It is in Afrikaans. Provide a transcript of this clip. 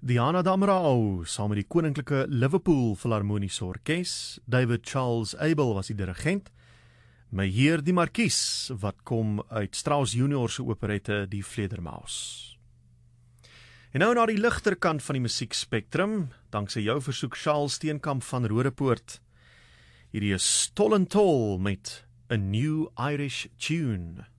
Diana Damrau, saam met die Koninklike Liverpool Philharmoniese Orkees, David Charles Abel was die dirigent, my heer die Markies, wat kom uit Strauss Junior se operette Die Vledermaus. En nou na die ligter kant van die musiekspektrum, dankse jou versoek Charles Steenkamp van Rodepoort. Hierdie is Tol en Tol met A New Irish Tune.